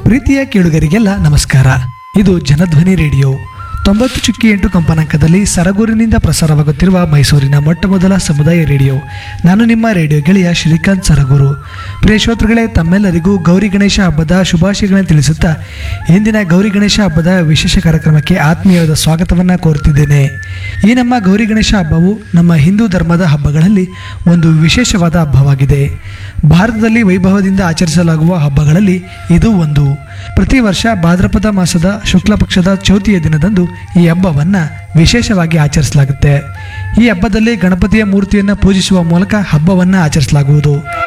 ಪ್ರೀತಿಯ ಕೇಳುಗರಿಗೆಲ್ಲ ನಮಸ್ಕಾರ. ಇದು ಜನಧ್ವನಿ ರೇಡಿಯೋ 90.8 ಕಂಪನಾಂಕದಲ್ಲಿ ಸರಗೂರಿನಿಂದ ಪ್ರಸಾರವಾಗುತ್ತಿರುವ ಮೈಸೂರಿನ ಮೊಟ್ಟಮೊದಲ ಸಮುದಾಯ ರೇಡಿಯೋ. ನಾನು ನಿಮ್ಮ ರೇಡಿಯೋ ಗೆಳೆಯ ಶ್ರೀಕಾಂತ್ ಸರಗೂರು. ಪ್ರಿಯ ಶ್ರೋತೃಗಳೇ, ತಮ್ಮೆಲ್ಲರಿಗೂ ಗೌರಿ ಗಣೇಶ ಹಬ್ಬದ ಶುಭಾಶಯಗಳನ್ನು ತಿಳಿಸುತ್ತಾ ಇಂದಿನ ಗೌರಿ ಗಣೇಶ ಹಬ್ಬದ ವಿಶೇಷ ಕಾರ್ಯಕ್ರಮಕ್ಕೆ ಆತ್ಮೀಯವಾದ ಸ್ವಾಗತವನ್ನು ಕೋರುತ್ತಿದ್ದೇನೆ. ಈ ನಮ್ಮ ಗೌರಿ ಗಣೇಶ ಹಬ್ಬವು ನಮ್ಮ ಹಿಂದೂ ಧರ್ಮದ ಹಬ್ಬಗಳಲ್ಲಿ ಒಂದು ವಿಶೇಷವಾದ ಹಬ್ಬವಾಗಿದೆ. ಭಾರತದಲ್ಲಿ ವೈಭವದಿಂದ ಆಚರಿಸಲಾಗುವ ಹಬ್ಬಗಳಲ್ಲಿ ಇದು ಒಂದು. ಪ್ರತಿ ವರ್ಷ ಭಾದ್ರಪದ ಮಾಸದ ಶುಕ್ಲ ಪಕ್ಷದ ಚೌತಿಯ ದಿನದಂದು ಈ ಹಬ್ಬವನ್ನು ವಿಶೇಷವಾಗಿ ಆಚರಿಸಲಾಗುತ್ತೆ. ಈ ಹಬ್ಬದಲ್ಲಿ ಗಣಪತಿಯ ಮೂರ್ತಿಯನ್ನು ಪೂಜಿಸುವ ಮೂಲಕ ಹಬ್ಬವನ್ನು ಆಚರಿಸಲಾಗುವುದು.